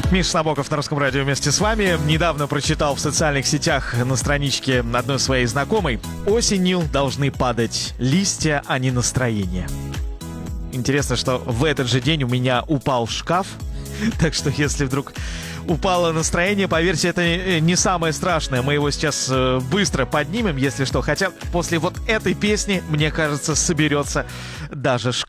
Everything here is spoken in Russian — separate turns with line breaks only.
Миша Набоков на Русском радио вместе с вами. Недавно прочитал в социальных сетях на страничке одной своей знакомой: осенью должны падать листья, а не настроение. Интересно, что в этот же день у меня упал шкаф. Так что если вдруг упало настроение, поверьте, это не самое страшное. Мы его сейчас быстро поднимем, если что. Хотя после вот этой песни, мне кажется, соберется даже шкаф.